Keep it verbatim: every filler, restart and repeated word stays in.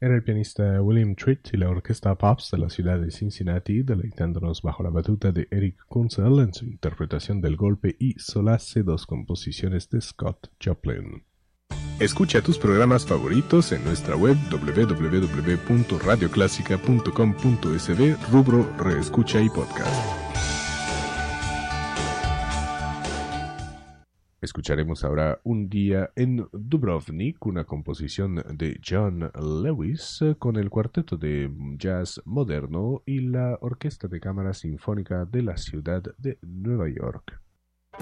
era el pianista William Treat y la orquesta Pops de la ciudad de Cincinnati, deleitándonos bajo la batuta de Eric Kunzel en su interpretación del golpe y solace, dos composiciones de Scott Joplin. Escucha tus programas favoritos en nuestra web doble u doble u doble u punto radio clásica punto com punto es be, rubro Reescucha y Podcast. Escucharemos ahora Un día en Dubrovnik, una composición de John Lewis con el cuarteto de jazz moderno y la Orquesta de Cámara Sinfónica de la ciudad de Nueva York.